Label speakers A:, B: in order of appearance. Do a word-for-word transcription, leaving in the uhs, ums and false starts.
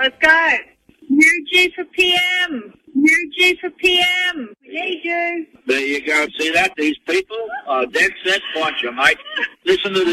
A: let's go. New G for P M. New G for P M. We need you.
B: There you go. See that? These people are dead set. Watch 'em, mate. Listen to